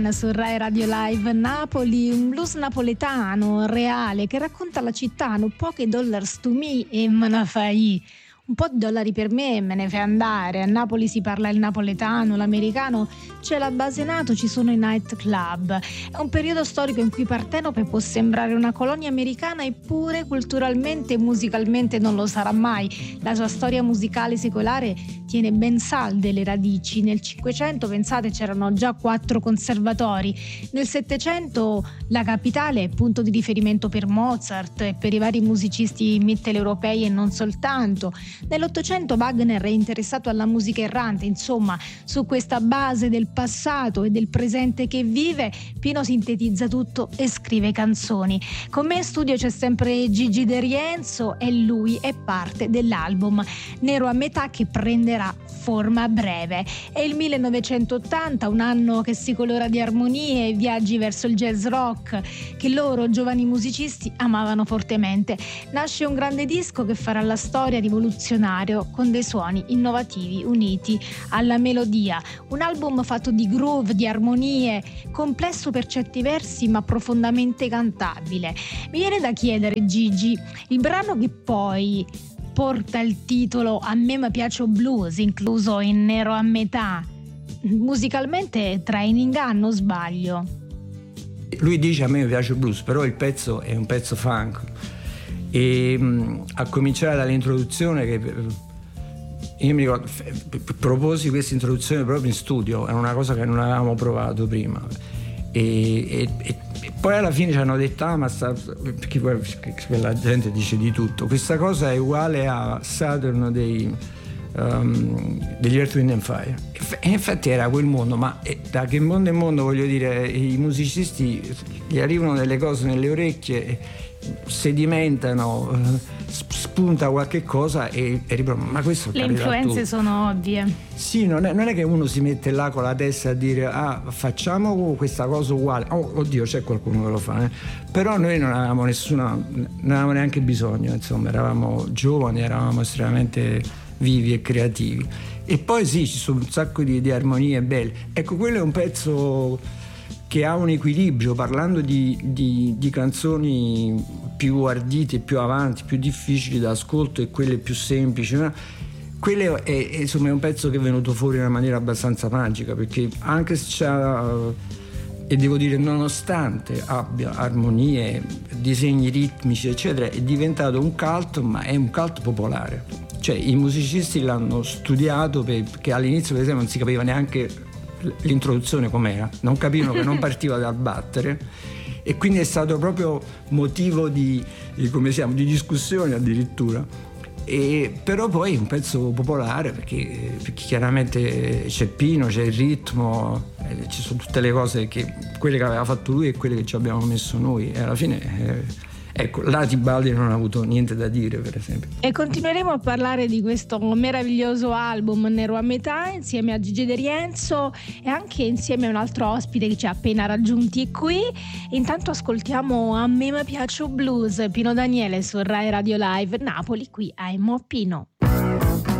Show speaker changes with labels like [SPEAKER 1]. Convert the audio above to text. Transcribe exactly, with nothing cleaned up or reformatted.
[SPEAKER 1] Su Rai Radio Live Napoli, un blues napoletano reale che racconta la città, no poche dollars to me e me ne fai. Un po' di dollari per me e me ne fai andare. A Napoli si parla il napoletano, l'americano, c'è la base NATO, ci sono i night club. È un periodo storico in cui Partenope può sembrare una colonia americana, eppure culturalmente e musicalmente non lo sarà mai. La sua storia musicale secolare tiene ben salde le radici. Nel Cinquecento, pensate, c'erano già quattro conservatori. Nel Settecento la capitale è punto di riferimento per Mozart e per i vari musicisti mitteleuropei e non soltanto. Nell'Ottocento Wagner è interessato alla musica errante. Insomma, su questa base del passato e del presente che vive, Pino sintetizza tutto e scrive canzoni. Con me in studio c'è sempre Gigi De Rienzo e lui è parte dell'album Nero a metà, che prenderà forma breve. È il millenovecentottanta, un anno che si colora di armonie e viaggi verso il jazz rock che loro, giovani musicisti, amavano fortemente. Nasce un grande disco che farà la storia, rivoluzionario, con dei suoni innovativi uniti alla melodia. Un album fatto di groove, di armonie, complesso per certi versi ma profondamente cantabile. Mi viene da chiedere, Gigi, il brano che poi porta il titolo A me mi piace blues, incluso in Nero a metà, musicalmente trae in inganno o sbaglio?
[SPEAKER 2] Lui dice a me mi piace blues, però il pezzo è un pezzo funk e mh, a cominciare dall'introduzione, che io mi ricordo proposi questa introduzione proprio in studio, è una cosa che non avevamo provato prima e, e, e poi alla fine ci hanno detto ah ma sta, perché poi quella gente dice di tutto, questa cosa è uguale a Saturn dei um, degli Earth, Wind and Fire, e infatti era quel mondo, ma da che mondo è mondo, voglio dire, i musicisti gli arrivano delle cose nelle orecchie, sedimentano, spunta qualche cosa e, e riprova. Ma questo
[SPEAKER 1] le influenze sono ovvie.
[SPEAKER 2] Sì, non è, non è che uno si mette là con la testa a dire ah facciamo questa cosa uguale, oh, oddio c'è qualcuno che lo fa, eh. Però noi non avevamo nessuna, non avevamo neanche bisogno, insomma eravamo giovani, eravamo estremamente vivi e creativi, e poi sì, ci sono un sacco di, di armonie belle. Ecco, quello è un pezzo che ha un equilibrio, parlando di, di, di canzoni più ardite, più avanti, più difficili da ascolto e quelle più semplici, no? Quello è, è, insomma, è un pezzo che è venuto fuori in una maniera abbastanza magica, perché anche se c'ha, e devo dire nonostante abbia armonie, disegni ritmici eccetera, è diventato un cult, ma è un cult popolare, cioè i musicisti l'hanno studiato, perché all'inizio per esempio non si capiva neanche l'introduzione com'era, non capivano che non partiva dal battere, e quindi è stato proprio motivo di, di come siamo, di discussione addirittura. E però poi è un pezzo popolare perché, perché chiaramente c'è Pino, c'è il ritmo, eh, ci sono tutte le cose che quelle che aveva fatto lui e quelle che ci abbiamo messo noi, e alla fine eh, ecco, là Tibaldi non ha avuto niente da dire, per esempio.
[SPEAKER 1] E continueremo a parlare di questo meraviglioso album Nero a metà insieme a Gigi De Rienzo e anche insieme a un altro ospite che ci ha appena raggiunti qui. Intanto ascoltiamo A me mi piace blues, Pino Daniele su Rai Radio Live Napoli, qui a Emo Pino.